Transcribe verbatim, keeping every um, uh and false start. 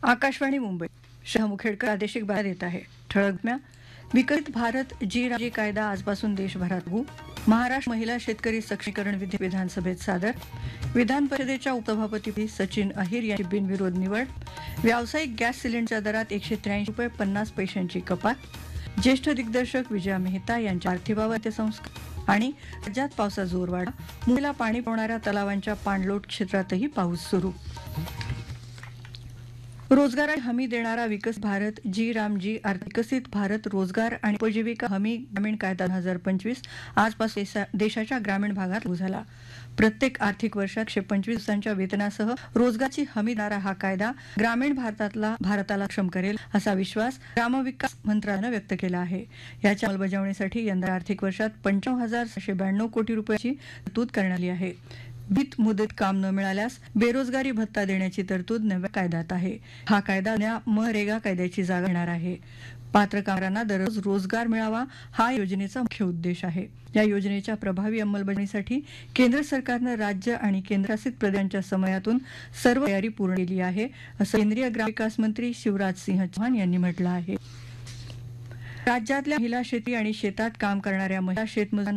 आकाशवाणी मुंबई शहा मुखेडकर प्रादेशिक बातम्या देत आहे. ठळक बातम्या. विकसित भारत जी रामजी कायदा आजपासून देशभरात लागू. महाराष्ट्र महिला शेतकरी सक्षमीकरण विधेयक विधानसभेत सादर. विधान परिषदेच्या उपसभापती सचिन अहिर यांची बिनविरोध निवड. व्यावसायिक गॅस सिलेंडरच्या दरात एकशे त्र्याऐंशी रुपये पन्नास पैशांची कपात. ज्येष्ठ दिग्दर्शक विजया मेहता यांच्या पार्थिवावर अंत्यसंस्कार. आणि राज्यात पावसाचा जोर वाढला. मुंबईला पाणी पुरवणाऱ्या तलावांच्या पाणलोट क्षेत्रातही पाऊस सुरू. रोजगाराची हमी देणारा विकसित भारत जी रामजी विकसित भारत रोजगार आणि उपजीविका हमी ग्रामीण कायदा दोन हजार पंचवीस आजपासून देशाच्या ग्रामीण भागात लागू झाला. प्रत्येक आर्थिक वर्षात एकशे पंचवीस दिवसांच्या वेतनासह रोजगाराची हमी देणारा हा कायदा ग्रामीण भारतातला भारताला सक्षम करेल असा विश्वास ग्रामविकास मंत्रालयानं व्यक्त केला आहे. याच्या अंमलबजावणीसाठी यंदा आर्थिक वर्षात पंचावन्न हजार सहाशे ब्याण्णव कोटी रुपयांची तरतूद करण्यात आली आहे. बीत मुदत काम न मिळाल्यास बेरोजगारी भत्ता देण्याची तरतूद नव्या कायद्यात आहे. हा कायदा नव्या मनरेगा कायद्याची जागा घेणार आहे. पात्र कामगारांना दररोज रोजगार मिळावा हा योजनेचा मुख्य उद्देश आहे. या योजनेच्या प्रभावी अंमलबजावणीसाठी केंद्र सरकारनं राज्य आणि केंद्रशासित प्रदेशांच्या समन्वयातून सर्व तयारी पूर्ण केली आहे असं केंद्रीय ग्रामविकास मंत्री शिवराज सिंह चौहान यांनी म्हटलं आहे. राज्यातल्या महिला शेती आणि शेतात काम करणाऱ्या महिला शेतमजुरांना